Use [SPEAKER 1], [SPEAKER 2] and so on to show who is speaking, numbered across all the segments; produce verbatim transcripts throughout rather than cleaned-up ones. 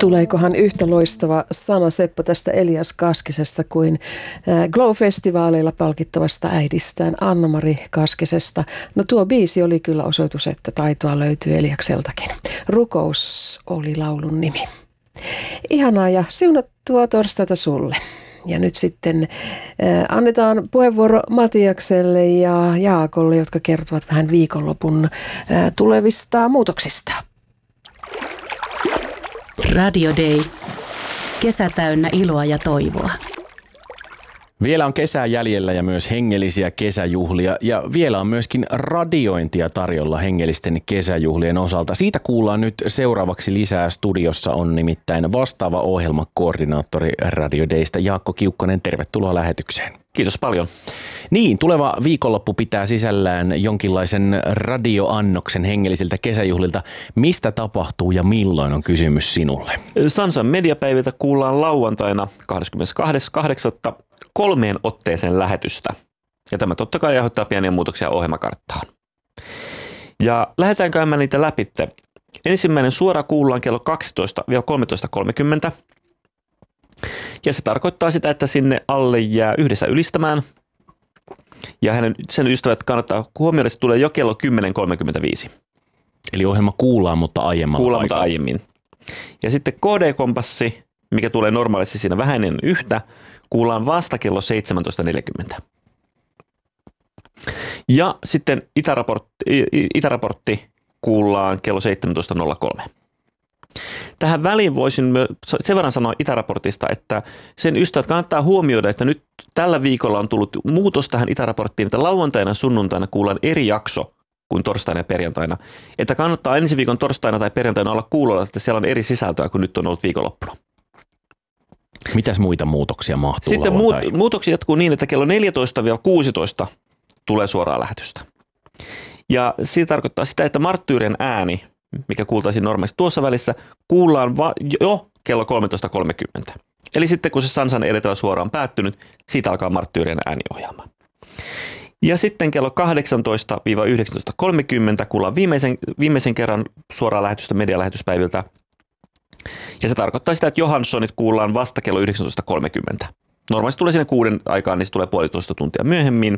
[SPEAKER 1] Tuleekohan yhtä loistava sana, Seppo, tästä Elias Kaskisesta kuin Glow-festivaaleilla palkittavasta äidistään Anna-Mari Kaskisesta. No tuo biisi oli kyllä osoitus, että taitoa löytyy Eliakseltakin. Rukous oli laulun nimi. Ihanaa ja siunattua torstaita sulle. Ja nyt sitten äh, annetaan puheenvuoro Matiakselle ja Jaakolle, jotka kertovat vähän viikonlopun äh, tulevista muutoksista.
[SPEAKER 2] Radio Day. Kesä täynnä iloa ja toivoa.
[SPEAKER 3] Vielä on kesää jäljellä ja myös hengellisiä kesäjuhlia ja vielä on myöskin radiointia tarjolla hengellisten kesäjuhlien osalta. Siitä kuullaan nyt seuraavaksi lisää. Studiossa on nimittäin vastaava ohjelmakoordinaattori Radio Daystä Jaakko Kiukkonen. Tervetuloa lähetykseen.
[SPEAKER 4] Kiitos paljon.
[SPEAKER 3] Niin, tuleva viikonloppu pitää sisällään jonkinlaisen radioannoksen hengellisiltä kesäjuhlilta. Mistä tapahtuu ja milloin on kysymys sinulle?
[SPEAKER 4] Sansan mediapäiviltä kuullaan lauantaina kahdeskymmeneskahdeksas kolmeen otteeseen lähetystä. Ja tämä totta kai aiheuttaa pieniä muutoksia ohjelmakarttaan. Ja lähdetään käymään niitä läpi. Ensimmäinen suora kuullaan kello kaksitoista kolmetoista kolmekymmentä. Ja se tarkoittaa sitä, että sinne alle jää yhdessä ylistämään. Ja hänen, sen ystävät kannattaa huomioida, että se tulee jo kello kymmenen kolmekymmentäviisi.
[SPEAKER 3] Eli ohjelma kuullaan, mutta aiemmalla
[SPEAKER 4] Kuullaan, mutta aiemmin. Ja sitten K D-kompassi, mikä tulee normaalisti siinä vähän ennen yhtä, kuullaan vasta kello seitsemäntoista neljäkymmentä. Ja sitten itäraportti, itäraportti kuullaan kello seitsemäntoista nolla kolme. Tähän väliin voisin sen verran sanoa itäraportista, että sen ystävät kannattaa huomioida, että nyt tällä viikolla on tullut muutos tähän itäraporttiin, että lauantaina ja sunnuntaina kuullaan eri jakso kuin torstaina ja perjantaina. Että kannattaa ensi viikon torstaina tai perjantaina olla kuulolla, että siellä on eri sisältöä kuin nyt on ollut viikonloppuna.
[SPEAKER 3] Mitäs muita muutoksia mahtuu
[SPEAKER 4] Sitten muut, muutoksia jatkuu niin, että kello neljätoista kuusitoista tulee suoraa lähetystä. Ja se tarkoittaa sitä, että marttyyrien ääni, mikä kuultaisiin normaalisti tuossa välissä, kuullaan va- jo kello kolmetoista kolmekymmentä. Eli sitten kun se Sansan edetävä suora on päättynyt, siitä alkaa marttyyrien ääniohjelma. Ja sitten kello kahdeksantoista yhdeksäntoista kolmekymmentä kuullaan viimeisen, viimeisen kerran suoraa lähetystä medialähetyspäiviltä. Ja se tarkoittaa sitä, että Johanssonit kuullaan vasta kello yhdeksäntoista kolmekymmentä. Normaalisti tulee sinne kuuden aikaan, niin se tulee puolitoista tuntia myöhemmin.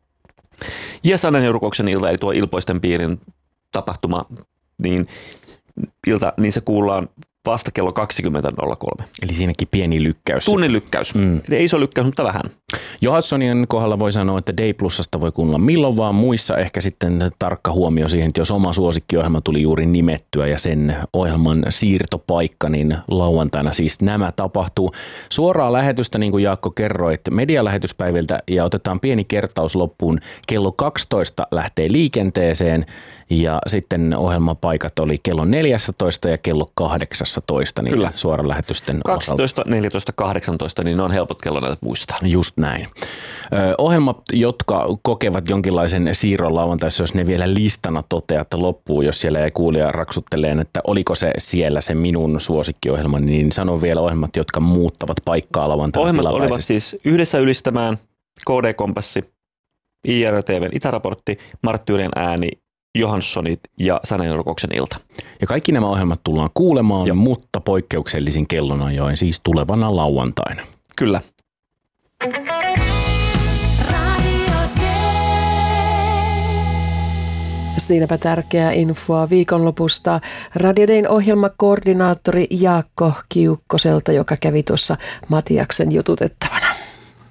[SPEAKER 4] Ja Sanan ja rukouksen ilta, eli tuo Ilpoisten piirin tapahtuma, niin, ilta, niin se kuullaan vasta kello kaksikymmentä nolla kolme.
[SPEAKER 3] Eli siinäkin pieni lykkäys.
[SPEAKER 4] Tunnin lykkäys. Mm. Ei iso lykkäys, mutta vähän.
[SPEAKER 3] Johanssonien kohdalla voi sanoa, että Day Plusasta voi kuunnella milloin vaan. Muissa ehkä sitten tarkka huomio siihen, että jos oma suosikkiohjelma tuli juuri nimettyä ja sen ohjelman siirtopaikka, niin lauantaina siis nämä tapahtuu. Suoraa lähetystä, niin kuin Jaakko kerroit, medialähetyspäiviltä ja otetaan pieni kertaus loppuun. Kello kaksitoista lähtee liikenteeseen ja sitten ohjelmapaikat oli kello neljätoista ja kello kahdeksantoista niin
[SPEAKER 4] Kyllä.
[SPEAKER 3] suoran lähetysten
[SPEAKER 4] kaksitoista, neljätoista, kahdeksantoista, niin ne on helpot kellonajat muistaa.
[SPEAKER 3] Just näin. Ö, ohjelmat, jotka kokevat jonkinlaisen siirron lauantaissa, jos ne vielä listana toteatte loppuun, jos siellä ei kuulija raksutteleen, että oliko se siellä se minun suosikkiohjelma, niin sano vielä ohjelmat, jotka muuttavat paikkaa lauantaina.
[SPEAKER 4] Ohjelmat olivat siis Yhdessä ylistämään, K D-kompassi, I R T V:n itäraportti, Marttyyrien ääni, Johanssonit ja Sanan ja rukouksen ilta.
[SPEAKER 3] Ja kaikki nämä ohjelmat tullaan kuulemaan, Joo. mutta poikkeuksellisin kellonajoin, siis tulevana lauantaina.
[SPEAKER 4] Kyllä.
[SPEAKER 1] Siinäpä tärkeää infoa viikonlopusta Radio Dayn ohjelmakoordinaattori Jaakko Kiukkoselta, joka kävi tuossa Matiaksen jututettava.